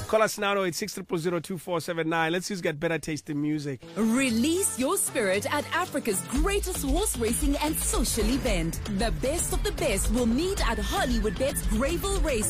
Call us now at 600024479. Let's just get better tasting music. Release your spirit at Africa's greatest horse racing and social event. The best of the best will meet at Hollywoodbets Greyville Race.